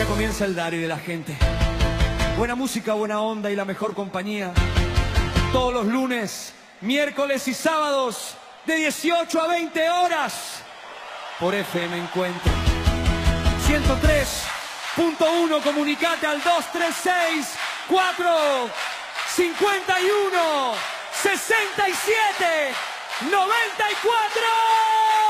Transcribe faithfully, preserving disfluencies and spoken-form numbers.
Ya comienza el Dari de la gente. Buena música, buena onda y la mejor compañía. Todos los lunes, miércoles y sábados, de dieciocho a veinte horas, por F M Encuentro. ciento tres punto uno, comunicate al dos tres seis, cuatro, cinco uno, seis siete, nueve cuatro.